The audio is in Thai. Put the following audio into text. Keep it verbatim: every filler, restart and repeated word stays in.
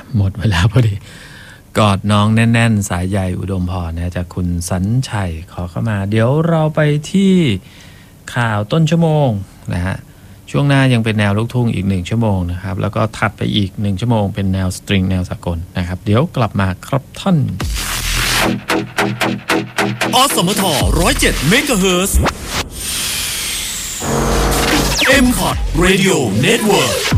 หมดเวลาพอดีกอดน้องแน่นๆสายใยอุดมพรนะจากคุณสัญชัยขอเข้ามาเดี๋ยวเราไปที่ข่าวต้นชั่วโมงนะฮะช่วงหน้ายังเป็นแนวลูกทุ่งอีกหนึ่งชั่วโมงนะครับแล้วก็ถัดไปอีกหนึ่งชั่วโมงเป็นแนวสตริงแนวสากลนะครับเดี๋ยวกลับมาครับท่านอสมทหนึ่งศูนย์เจ็ดเมกะเฮิรตซ์ เอ็ม คอท Radio Network